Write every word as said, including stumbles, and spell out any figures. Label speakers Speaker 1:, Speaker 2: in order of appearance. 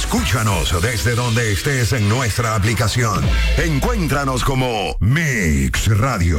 Speaker 1: Escúchanos desde donde estés en nuestra aplicación. Encuéntranos como Mix Radio.